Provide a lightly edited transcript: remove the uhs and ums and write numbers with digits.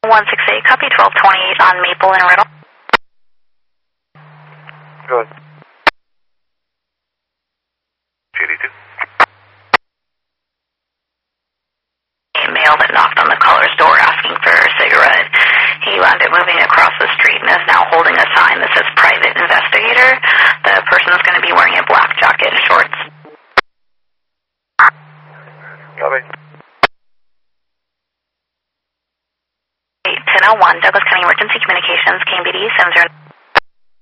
168, copy 1228 on Maple and Riddle. Go ahead. JD2. A male that knocked on the caller's door asking for a cigarette. He wound up moving across the street and is now holding a sign that says private investigator. The person is going to be wearing a black jacket and shorts. Copy. 1001, Douglas County Emergency Communications, KMBD 70.